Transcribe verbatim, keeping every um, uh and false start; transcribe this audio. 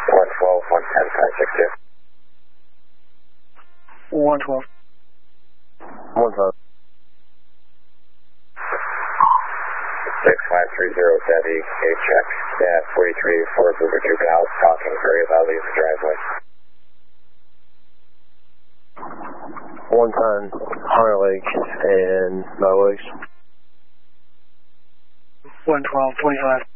one twelve, one ten, five six two. one twelve. one five. six five three zero Debbie, A check, Dad forty-three, Ford Boomer Juvenile, talking very loudly in the driveway. one ten, Hunter Lake, and no legs. one twelve, twenty-five.